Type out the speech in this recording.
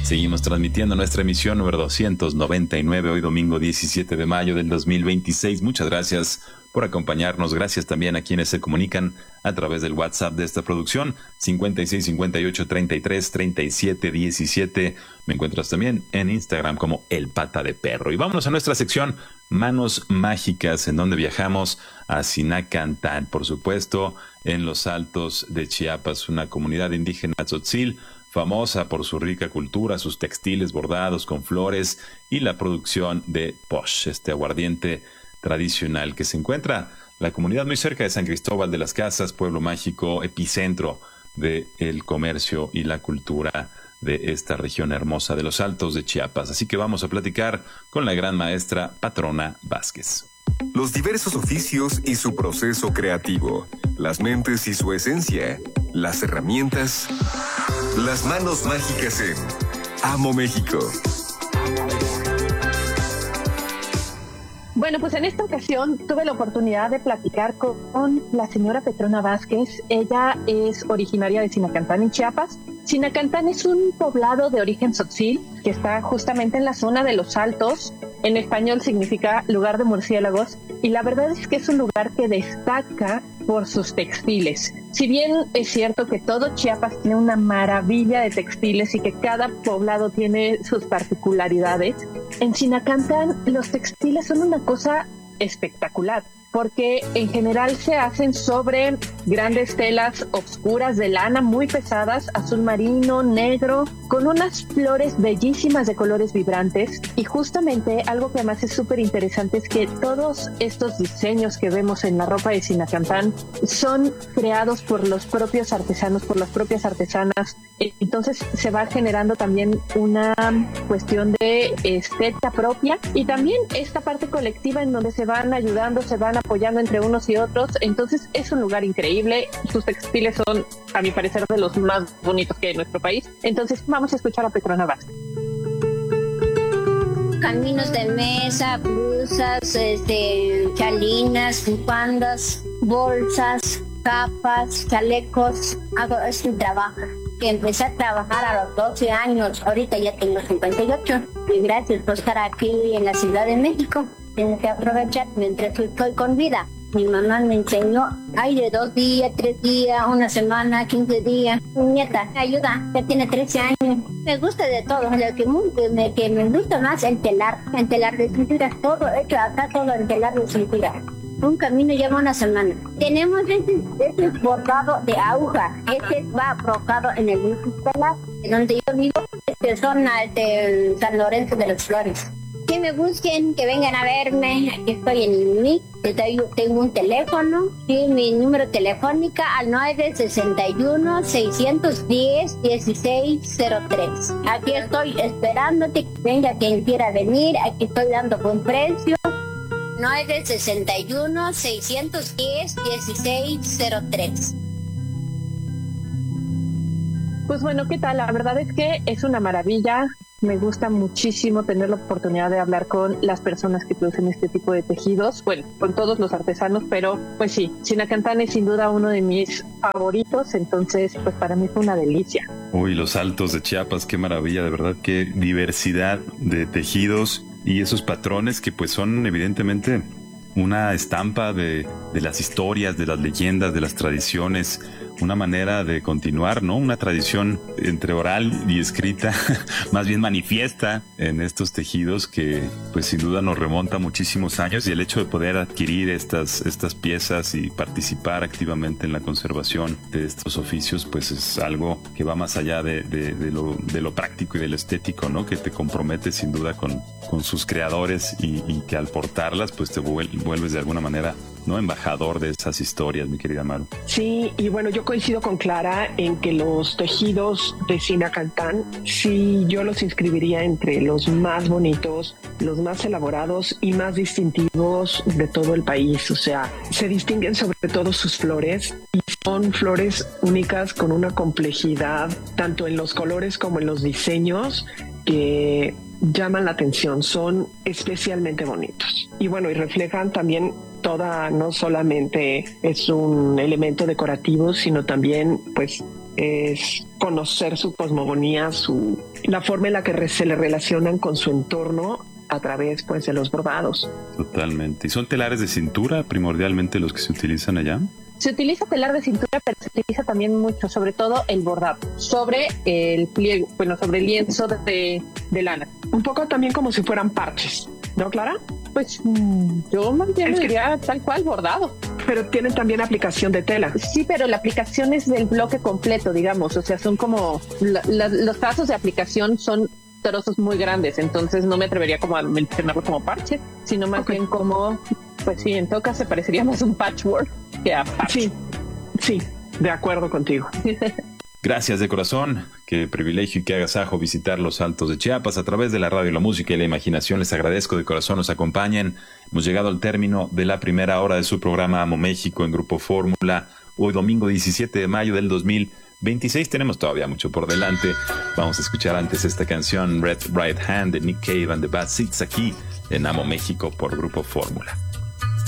Seguimos transmitiendo nuestra emisión número 299, hoy domingo 17 de mayo del 2026. Muchas gracias por acompañarnos. Gracias también a quienes se comunican a través del WhatsApp de esta producción, 56 58 33 37 17. Me encuentras también en Instagram como El Pata de Perro. Y vámonos a nuestra sección Manos Mágicas, en donde viajamos a Sinacantán, por supuesto, en los Altos de Chiapas, una comunidad indígena tzotzil, famosa por su rica cultura, sus textiles bordados con flores y la producción de posh, este aguardiente tradicional que se encuentra la comunidad muy cerca de San Cristóbal de las Casas, pueblo mágico, epicentro del comercio y la cultura de esta región hermosa de los Altos de Chiapas. Así que vamos a platicar con la gran maestra Patrona Vázquez. Los diversos oficios y su proceso creativo, las mentes y su esencia, las herramientas, las manos mágicas en Amo México. Bueno, pues en esta ocasión tuve la oportunidad de platicar con la señora Patrona Vázquez. Ella es originaria de Sinacantán, en Chiapas. Sinacantán es un poblado de origen tzotzil que está justamente en la zona de los Altos. En español significa lugar de murciélagos, y la verdad es que es un lugar que destaca por sus textiles. Si bien es cierto que todo Chiapas tiene una maravilla de textiles y que cada poblado tiene sus particularidades, en Sinacantán los textiles son una cosa espectacular, porque en general se hacen sobre grandes telas oscuras de lana muy pesadas, azul marino, negro, con unas flores bellísimas de colores vibrantes. Y justamente algo que además es súper interesante es que todos estos diseños que vemos en la ropa de Sinacantán son creados por los propios artesanos, por las propias artesanas. Entonces se va generando también una cuestión de estética propia, y también esta parte colectiva en donde se van ayudando, se van apoyando entre unos y otros. Entonces es un lugar increíble. Sus textiles son, a mi parecer, de los más bonitos que hay en nuestro país. Entonces vamos a escuchar a Patrona Vázquez. Caminos de mesa, blusas, chalinas, bufandas, bolsas, capas, chalecos. Hago este trabajo. Que empecé a trabajar a los 12 años, ahorita ya tengo 58. Y gracias por estar aquí en la Ciudad de México. Tengo que aprovechar mientras estoy con vida. Mi mamá me enseñó, hay de 2 días, 3 días, 1 semana, 15 días. Mi nieta me ayuda, ya tiene 13 años. Me gusta de todo, lo que me gusta más el telar de cinturas, todo hecho acá, todo el telar de cinturas. Un camino lleva 1 semana. Tenemos este bordado de aguja. Este va brocado en el mismo telar donde yo vivo, zona de San Lorenzo de las Flores. Que me busquen, que vengan a verme. Aquí estoy en el MIC. Tengo un teléfono, y mi número telefónico al 961-610-1603. Aquí estoy esperándote. Venga quien quiera venir. Aquí estoy dando buen precio. 961-610-1603. Pues bueno, ¿qué tal? La verdad es que es una maravilla. Me gusta muchísimo tener la oportunidad de hablar con las personas que producen este tipo de tejidos, bueno, con todos los artesanos, pero pues sí, Sinacantán es sin duda uno de mis favoritos, entonces pues para mí fue una delicia. Uy, los Altos de Chiapas, qué maravilla, de verdad, qué diversidad de tejidos y esos patrones que pues son evidentemente una estampa de las historias, de las leyendas, de las tradiciones, una manera de continuar, ¿no? Una tradición entre oral y escrita, más bien manifiesta en estos tejidos que pues sin duda nos remonta muchísimos años, y el hecho de poder adquirir estas piezas y participar activamente en la conservación de estos oficios pues es algo que va más allá de lo práctico y de lo estético, ¿no? Que te compromete sin duda con sus creadores y que al portarlas pues te vuelves de alguna manera, ¿no?, embajador de esas historias, mi querida Maru. Sí, y bueno, yo coincido con Clara en que los tejidos de Sinacantán, sí, yo los inscribiría entre los más bonitos, los más elaborados y más distintivos de todo el país. O sea, se distinguen sobre todo sus flores, y son flores únicas con una complejidad, tanto en los colores como en los diseños, que llaman la atención, son especialmente bonitos. Y bueno, y reflejan también no solamente es un elemento decorativo, sino también pues es conocer su cosmogonía, la forma en la que se le relacionan con su entorno a través pues de los bordados. Totalmente. ¿Y son telares de cintura primordialmente los que se utilizan allá? Se utiliza telar de cintura, pero se utiliza también mucho, sobre todo el bordado, sobre el pliego, sobre el lienzo de lana. Un poco también como si fueran parches, ¿no, Clara? Pues yo más bien diría tal cual bordado. Pero tienen también aplicación de tela. Sí, pero la aplicación es del bloque completo, digamos, o sea, son como, los trazos de aplicación son trozos muy grandes, entonces no me atrevería como a mencionarlo como parche, sino más bien como, pues sí, en todo caso se parecería más a un patchwork que a parche. Sí, de acuerdo contigo. Gracias de corazón, qué privilegio y qué agasajo visitar los Altos de Chiapas a través de la radio, la música y la imaginación. Les agradezco de corazón, nos acompañen. Hemos llegado al término de la primera hora de su programa Amo México en Grupo Fórmula. Hoy domingo 17 de mayo del 2026, tenemos todavía mucho por delante. Vamos a escuchar antes esta canción Red Right Hand de Nick Cave and the Bad Seeds aquí en Amo México por Grupo Fórmula.